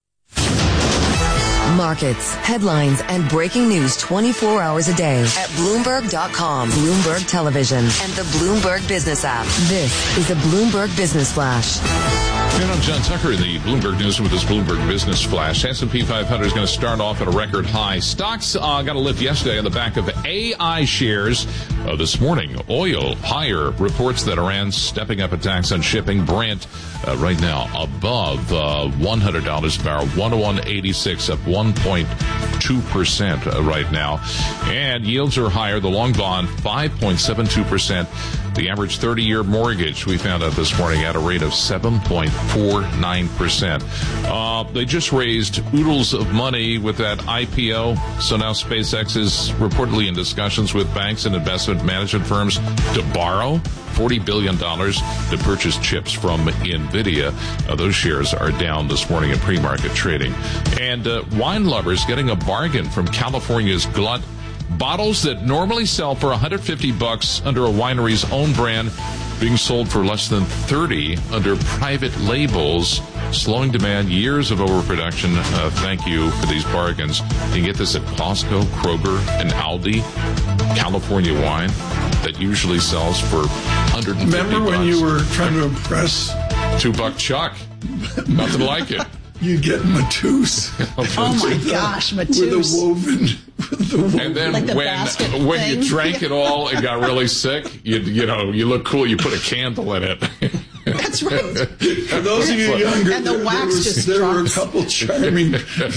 Markets, headlines, and breaking news twenty-four hours a day at Bloomberg dot com, Bloomberg Television, and the Bloomberg Business app. This is a Bloomberg Business Flash. And I'm John Tucker in the Bloomberg News with this Bloomberg Business Flash. S and P five hundred is going to start off at a record high. Stocks uh, got a lift yesterday on the back of A I shares. Uh, this morning, oil higher. Reports that Iran's stepping up attacks on shipping. Brent uh, right now above uh, one hundred dollars a barrel, one oh one eighty-six, up one point two percent uh, right now. And yields are higher. The long bond, five point seven two percent. The average thirty-year mortgage, we found out this morning, at a rate of seven point four nine percent. Uh, they just raised oodles of money with that I P O. So now SpaceX is reportedly in discussions with banks and investment management firms to borrow forty billion dollars to purchase chips from NVIDIA. Uh, those shares are down this morning in pre-market trading. And uh, wine lovers getting a bargain from California's Glut. Bottles that normally sell for one hundred fifty bucks under a winery's own brand being sold for less than thirty under private labels, slowing demand, years of overproduction. Uh, thank you for these bargains. You can get this at Costco, Kroger, and Aldi. California wine that usually sells for one hundred fifty Remember when bucks. You were trying to impress Two buck Chuck? Nothing like it. You get Matus. Oh my gosh, Matus. With a woven. With the woven. And then Like the when basket when thing? you drank it all and got really sick, you you know you look cool. You put a candle in it. That's right. For those of you younger, and the there, wax there, was, just there were a drops. couple charming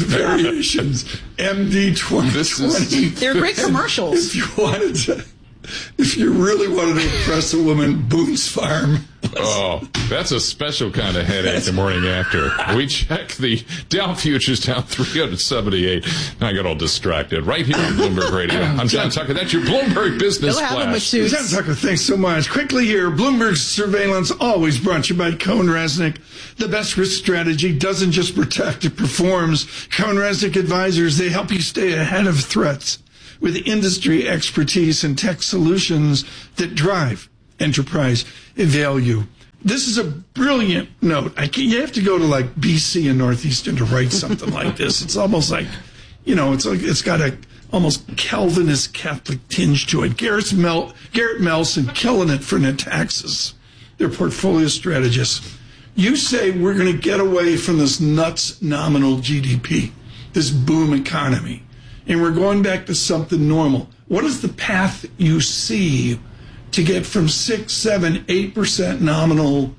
variations. M D twenty twenty. They're great commercials. If you wanted to, if you really wanted to impress a woman, Boone's Farm. Oh, that's a special kind of headache the morning after. We check the Dow futures down three hundred seventy-eight. I got all distracted. Right here on Bloomberg Radio. I'm John Tucker. That's your Bloomberg Business Flash. John Tucker, thanks so much. Quickly here, Bloomberg's surveillance always brought to you by Cohn Resnick. The best risk strategy doesn't just protect, it performs. Cohn Resnick advisors, they help you stay ahead of threats with industry expertise and tech solutions that drive enterprise value. This is a brilliant note. I can, you have to go to like B C and Northeastern to write something like this. It's almost like, you know, it's like it's got a almost Calvinist Catholic tinge to it. Garrett, Mel, Garrett Melson killing it for Netaxis, their portfolio strategists. You say we're going to get away from this nuts nominal G D P, this boom economy, and we're going back to something normal. What is the path you see to get from six, seven, eight percent nominal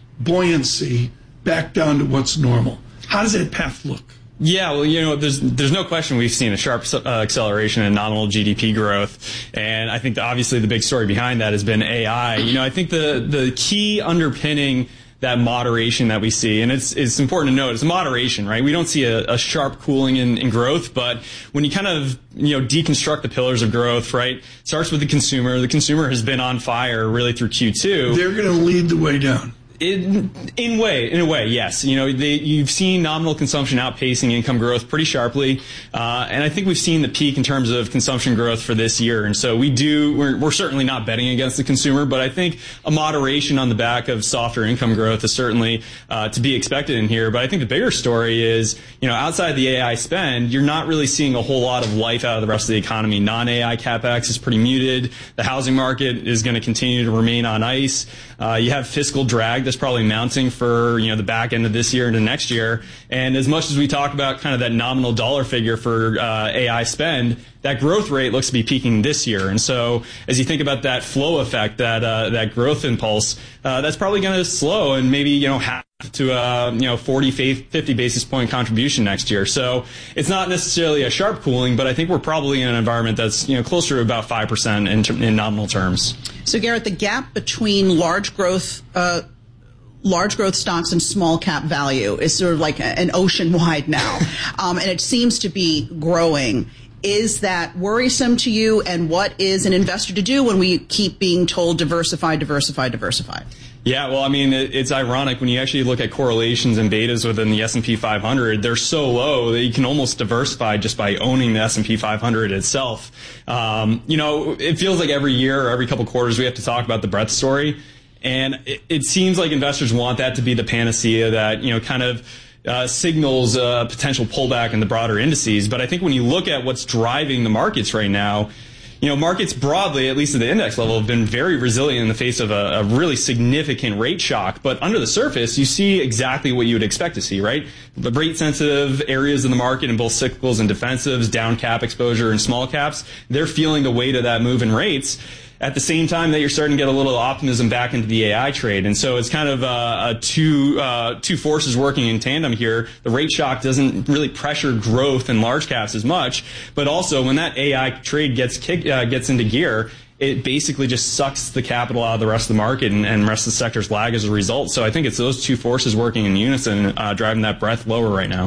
buoyancy back down to what's normal? How does that path look? Yeah, well, you know, there's there's no question we've seen a sharp uh, acceleration in nominal G D P growth, and I think the, obviously the big story behind that has been A I. You know, I think the the key underpinning that moderation that we see, and it's it's important to note, it's a moderation, right? We don't see a, a sharp cooling in, in growth, but when you kind of, you know, deconstruct the pillars of growth, right? It starts with the consumer. The consumer has been on fire really through Q two. They're going to lead the way down. In, in way, in a way, yes. You know, they, you've seen nominal consumption outpacing income growth pretty sharply, uh, and I think we've seen the peak in terms of consumption growth for this year. And so we do, we're, we're certainly not betting against the consumer, but I think a moderation on the back of softer income growth is certainly uh, to be expected in here. But I think the bigger story is, you know, outside the A I spend, you're not really seeing a whole lot of life out of the rest of the economy. Non-A I capex is pretty muted. The housing market is going to continue to remain on ice. Uh, you have fiscal drag that's probably mounting for, you know, the back end of this year into next year. And as much as we talk about kind of that nominal dollar figure for uh, A I spend, that growth rate looks to be peaking this year. And so as you think about that flow effect, that uh, that growth impulse, uh, that's probably going to slow and maybe, you know, half to a, you know, forty, fifty basis point contribution next year. So it's not necessarily a sharp cooling, but I think we're probably in an environment that's, you know, closer to about five percent in, in nominal terms. So Garrett, the gap between large growth uh, large growth stocks and small cap value is sort of like an ocean wide now, um, and it seems to be growing. Is that worrisome to you? And what is an investor to do when we keep being told diversify, diversify, diversify? Yeah, well, I mean, it, it's ironic when you actually look at correlations and betas within the S and P five hundred. They're so low that you can almost diversify just by owning the S and P five hundred itself. Um, you know, it feels like every year or every couple quarters we have to talk about the breadth story. And it, it seems like investors want that to be the panacea that, you know, kind of uh, signals a potential pullback in the broader indices. But I think when you look at what's driving the markets right now, you know, markets broadly, at least at the index level, have been very resilient in the face of a, a really significant rate shock. But under the surface, you see exactly what you would expect to see, right? The rate-sensitive areas in the market in both cyclicals and defensives, down cap exposure and small caps, they're feeling the weight of that move in rates. At the same time that you're starting to get a little optimism back into the A I trade. And so it's kind of uh, a two uh, two forces working in tandem here. The rate shock doesn't really pressure growth in large caps as much, but also when that A I trade gets kick, uh, gets into gear, it basically just sucks the capital out of the rest of the market, and, and the rest of the sectors lag as a result. So I think it's those two forces working in unison uh, driving that breadth lower right now.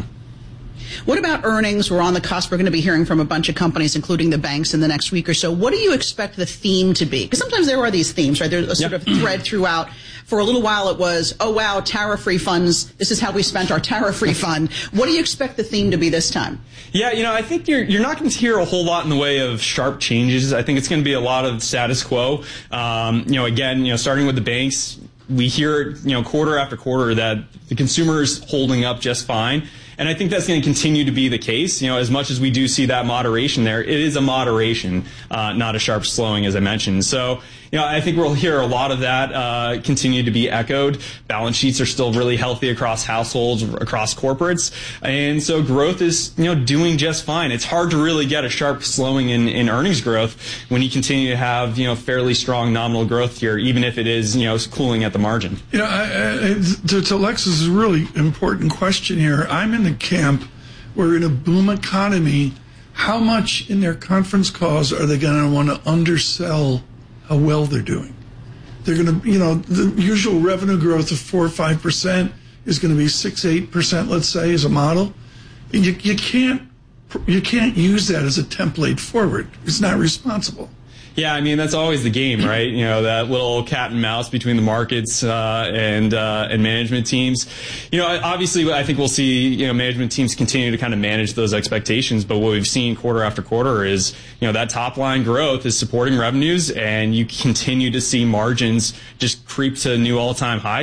What about earnings? We're on the cusp. We're going to be hearing from a bunch of companies, including the banks, in the next week or so. What do you expect the theme to be? Because sometimes there are these themes, right? There's a sort yep. of thread throughout. For a little while it was, oh, wow, tariff-free funds. This is how we spent our tariff-free fund. What do you expect the theme to be this time? Yeah, you know, I think you're you're not going to hear a whole lot in the way of sharp changes. I think it's going to be a lot of status quo. Um, you know, again, you know, starting with the banks, we hear, you know, quarter after quarter that the consumer is holding up just fine. And I think that's going to continue to be the case. You know, as much as we do see that moderation there, it is a moderation, uh, not a sharp slowing, as I mentioned. So, you know, I think we'll hear a lot of that uh, continue to be echoed. Balance sheets are still really healthy across households, across corporates, and so growth is, you know, doing just fine. It's hard to really get a sharp slowing in, in earnings growth when you continue to have, you know, fairly strong nominal growth here, even if it is, you know, cooling at the margin. You know, I, I, to, to Alexis's really important question here, I'm in the camp where in a boom economy, how much in their conference calls are they going to want to undersell how well they're doing? They're going to, you know, the usual revenue growth of four or five percent is going to be six, eight percent, let's say, as a model. And you, you can't, you can't use that as a template forward. It's not responsible. Yeah, I mean, that's always the game, right? You know, that little cat and mouse between the markets uh, and uh, and management teams. You know, obviously, I think we'll see, you know, management teams continue to kind of manage those expectations. But what we've seen quarter after quarter is, you know, that top line growth is supporting revenues, and you continue to see margins just creep to new all-time highs.